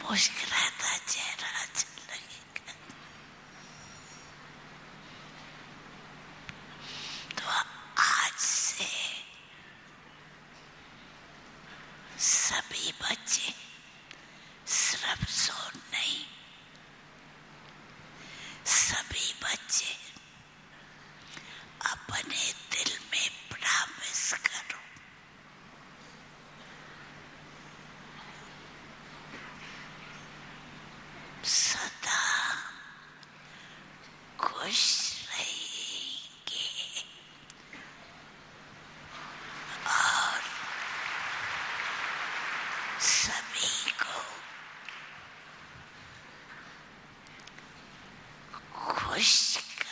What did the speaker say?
मुस्कुराता चेहरा अच्छा लगेगा। तो आज से सभी बच्चे, सिर्फ जोर नहीं, सभी बच्चे अपने दिल में प्रॉमिस करो, सदा खुश